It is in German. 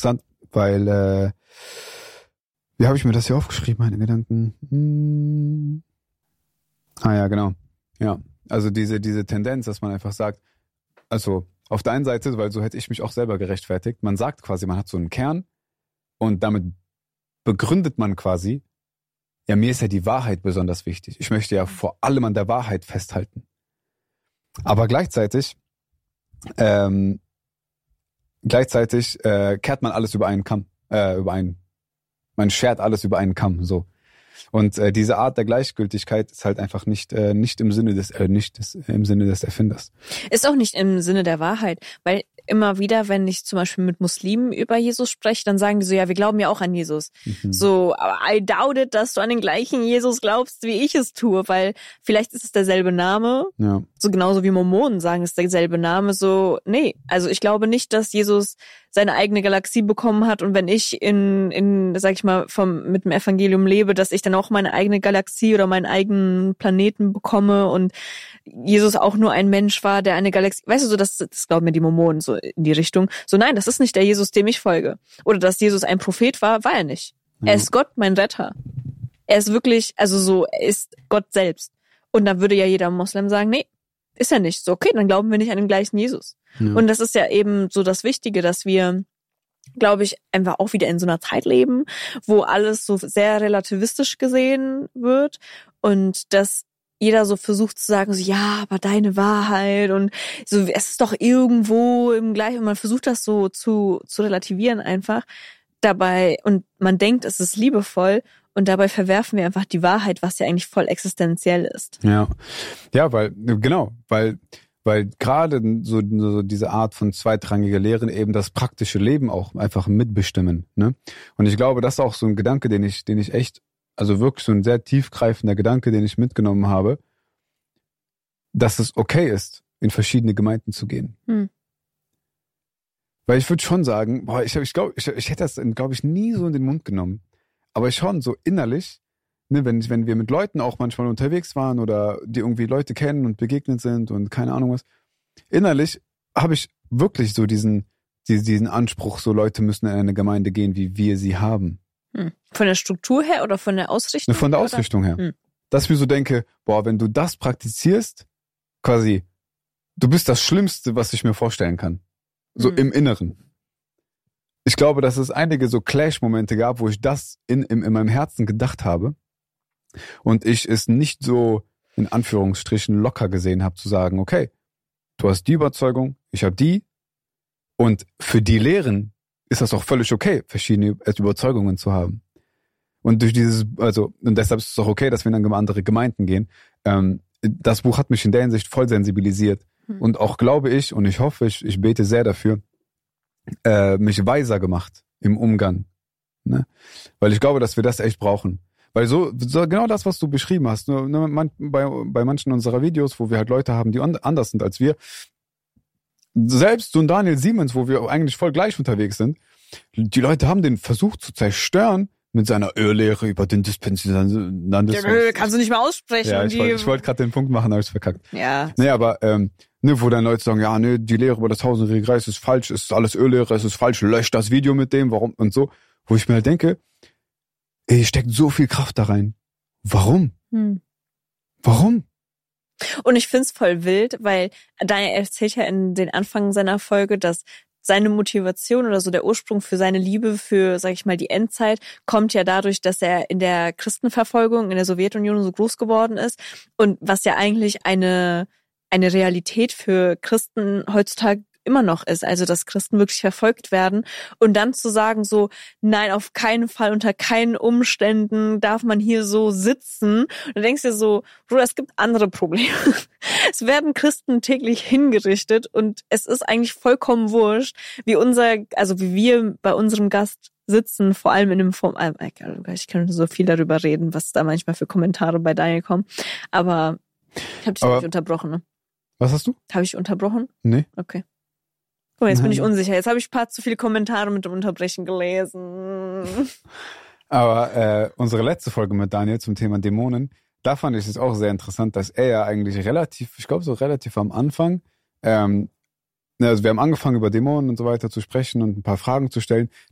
interessant, weil, wie habe ich mir das hier aufgeschrieben, meine Gedanken? Ja, genau. Ja, also diese Tendenz, dass man einfach sagt, also auf der einen Seite, weil so hätte ich mich auch selber gerechtfertigt, man sagt quasi, man hat so einen Kern und damit begründet man quasi, ja, mir ist ja die Wahrheit besonders wichtig. Ich möchte ja vor allem an der Wahrheit festhalten. Aber gleichzeitig kehrt man alles über einen Kamm, man schert alles über einen Kamm, so. Und diese Art der Gleichgültigkeit ist halt einfach nicht im Sinne des Erfinders. Ist auch nicht im Sinne der Wahrheit, weil immer wieder, wenn ich zum Beispiel mit Muslimen über Jesus spreche, dann sagen die so, ja, wir glauben ja auch an Jesus. So, aber I doubt it, dass du an den gleichen Jesus glaubst, wie ich es tue, weil vielleicht ist es derselbe Name, ja. So genauso wie Mormonen sagen, es ist derselbe Name, so, nee, also ich glaube nicht, dass Jesus seine eigene Galaxie bekommen hat und wenn ich sag ich mal, mit dem Evangelium lebe, dass ich dann auch meine eigene Galaxie oder meinen eigenen Planeten bekomme und Jesus auch nur ein Mensch war, der eine Galaxie, weißt du, so das glauben mir die Mormonen so in die Richtung. So, nein, das ist nicht der Jesus, dem ich folge. Oder dass Jesus ein Prophet war er nicht. Er ist Gott, mein Retter. Er ist wirklich, also so, er ist Gott selbst. Und dann würde ja jeder Moslem sagen, nee, ist er nicht. So, okay, dann glauben wir nicht an den gleichen Jesus. Ja. Und das ist ja eben so das Wichtige, dass wir, glaube ich, einfach auch wieder in so einer Zeit leben, wo alles so sehr relativistisch gesehen wird und dass jeder so versucht zu sagen, so, ja, aber deine Wahrheit und so, es ist doch irgendwo im Gleichen und man versucht das so zu relativieren einfach dabei und man denkt, es ist liebevoll und dabei verwerfen wir einfach die Wahrheit, was ja eigentlich voll existenziell ist. Ja, weil gerade so diese Art von zweitrangiger Lehren eben das praktische Leben auch einfach mitbestimmen, ne? Und ich glaube, das ist auch so ein Gedanke, den ich echt, also wirklich so ein sehr tiefgreifender Gedanke, den ich mitgenommen habe, dass es okay ist, in verschiedene Gemeinden zu gehen. Weil ich würde schon sagen, ich hätte das, glaube ich, nie so in den Mund genommen. Aber schon so innerlich, ne, wenn wir mit Leuten auch manchmal unterwegs waren oder die irgendwie Leute kennen und begegnet sind und keine Ahnung was, innerlich habe ich wirklich so diesen Anspruch, so Leute müssen in eine Gemeinde gehen, wie wir sie haben. Von der Struktur her oder von der Ausrichtung? Von der Ausrichtung her. Dass ich mir so denke, wenn du das praktizierst, quasi, du bist das Schlimmste, was ich mir vorstellen kann. So im Inneren. Ich glaube, dass es einige so Clash-Momente gab, wo ich das in meinem Herzen gedacht habe und ich es nicht so in Anführungsstrichen locker gesehen habe, zu sagen, okay, du hast die Überzeugung, ich habe die und für die Lehren ist das auch völlig okay, verschiedene Überzeugungen zu haben. Und durch und deshalb ist es auch okay, dass wir in andere Gemeinden gehen. Das Buch hat mich in der Hinsicht voll sensibilisiert und auch glaube ich und ich hoffe, ich bete sehr dafür, mich weiser gemacht im Umgang, ne? Weil ich glaube, dass wir das echt brauchen. Weil so genau das, was du beschrieben hast, bei manchen unserer Videos, wo wir halt Leute haben, die anders sind als wir, selbst so ein Daniel Siemens, wo wir eigentlich voll gleich unterwegs sind, die Leute haben den versucht zu zerstören mit seiner Irrlehre über den Dispensationsismus. Kannst du nicht mehr aussprechen. Ja, ich wollte gerade den Punkt machen, habe ich verkackt. Ja. Nee, aber wo dann Leute sagen, ja, nee, die Lehre über das tausendjährige Reich ist falsch, ist alles Irrlehre, es ist falsch, löscht das Video mit dem, warum und so. Wo ich mir halt denke, steckt so viel Kraft da rein. Warum? Warum? Und ich find's voll wild, weil Daniel erzählt ja in den Anfang seiner Folge, dass seine Motivation oder so der Ursprung für seine Liebe für, sag ich mal, die Endzeit kommt ja dadurch, dass er in der Christenverfolgung in der Sowjetunion so groß geworden ist und was ja eigentlich eine Realität für Christen heutzutage immer noch ist, also dass Christen wirklich verfolgt werden und dann zu sagen so, nein, auf keinen Fall, unter keinen Umständen darf man hier so sitzen. Und du denkst dir so, Bruder, es gibt andere Probleme. Es werden Christen täglich hingerichtet und es ist eigentlich vollkommen wurscht, wie wir bei unserem Gast sitzen, vor allem in dem Form, ich kann so viel darüber reden, was da manchmal für Kommentare bei Daniel kommen, aber ich habe dich nicht unterbrochen, ne? Was hast du? Habe ich unterbrochen? Nee. Okay. Guck mal, jetzt bin ich unsicher. Jetzt habe ich ein paar zu viele Kommentare mit dem Unterbrechen gelesen. Aber unsere letzte Folge mit Daniel zum Thema Dämonen, da fand ich es auch sehr interessant, dass er ja eigentlich relativ am Anfang, also wir haben angefangen über Dämonen und so weiter zu sprechen und ein paar Fragen zu stellen.